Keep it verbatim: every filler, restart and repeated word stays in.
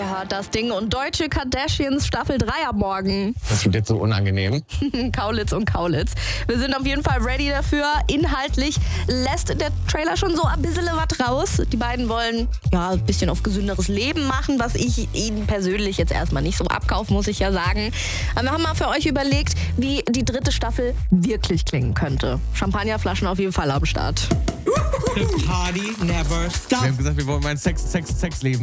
Ihr hört das Ding und Deutsche Kardashians Staffel drei ab morgen. Das wird jetzt so unangenehm. Kaulitz und Kaulitz. Wir sind auf jeden Fall ready dafür. Inhaltlich lässt der Trailer schon so ein bisschen was raus. Die beiden wollen ja ein bisschen auf gesünderes Leben machen, was ich ihnen persönlich jetzt erstmal nicht so abkaufe, muss ich ja sagen. Aber wir haben mal für euch überlegt, wie die dritte Staffel wirklich klingen könnte. Champagnerflaschen auf jeden Fall am Start. The party never stops. Wir haben gesagt, wir wollen mein Sex, Sex, Sex leben.